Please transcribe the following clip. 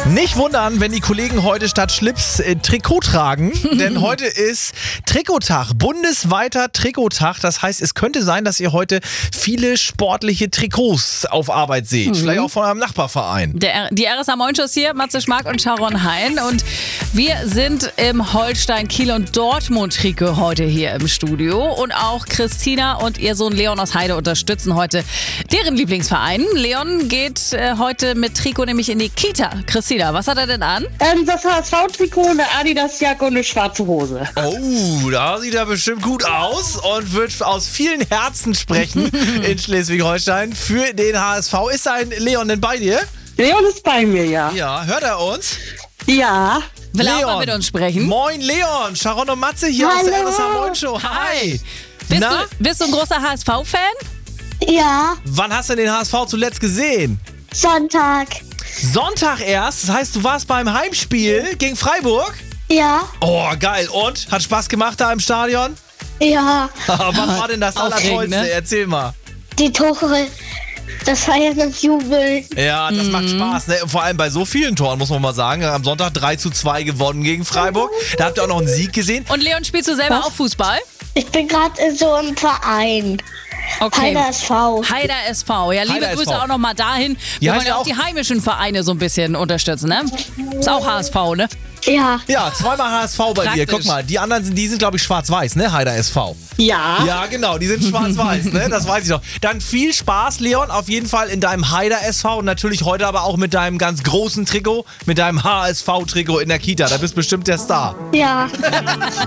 Nicht wundern, wenn die Kollegen heute statt Schlips Trikot tragen, denn heute ist Trikottag, bundesweiter Trikottag. Das heißt, es könnte sein, dass ihr heute viele sportliche Trikots auf Arbeit seht. Vielleicht auch von einem Nachbarverein. Die RSA Moinschuss hier, Matze Schmark und Sharon Hein. Und wir sind im Holstein, Kiel und Dortmund Trikot heute hier im Studio. Und auch Christina und ihr Sohn Leon aus Heide unterstützen heute deren Lieblingsverein. Leon geht heute mit Trikot nämlich in die Kita. Christina, was hat er denn an? Das HSV-Trikot, eine Adidas-Jacke und eine schwarze Hose. Oh, da sieht er bestimmt gut aus und wird aus vielen Herzen sprechen in Schleswig-Holstein für den HSV. Ist ein Leon denn bei dir? Leon ist bei mir, ja. Ja, hört er uns? Ja. Will er auch Leon. mal mit uns sprechen? Moin Leon, Sharon und Matze hier aus der RSA Moinshow. Hi. Bist du ein großer HSV-Fan? Ja, Wann hast du den HSV zuletzt gesehen? Sonntag. Sonntag erst, das heißt, du warst beim Heimspiel gegen Freiburg? Ja, Oh, geil. Und? Hat Spaß gemacht da im Stadion? ja. Was war denn das Aufregend, Allertollste? ne? Erzähl mal. Die Tore, das Feiern und Jubeln. Ja, das macht Spaß. Ne? Vor allem bei so vielen Toren, muss man mal sagen. Am Sonntag 3:2 gewonnen gegen Freiburg. Da habt ihr auch noch einen Sieg gesehen. Und Leon, spielst du selber auch Fußball? Ich bin gerade in so einem Verein. Okay. Heider SV. Heider SV. Ja, liebe Heider Grüße SV. auch nochmal dahin. Wir heißt wollen ja ja auch auch- die heimischen Vereine so ein bisschen unterstützen, ne? Ist auch HSV, ne? Ja, Ja, zweimal HSV bei dir. Praktisch. Guck mal, die anderen sind glaube ich, schwarz-weiß, ne? Heider SV. Ja. Ja, genau, die sind schwarz-weiß, ne? Das weiß ich doch. Dann viel Spaß, Leon, auf jeden Fall in deinem Heider SV und natürlich heute aber auch mit deinem ganz großen Trikot, mit deinem HSV-Trikot in der Kita. Da bist bestimmt der Star. ja.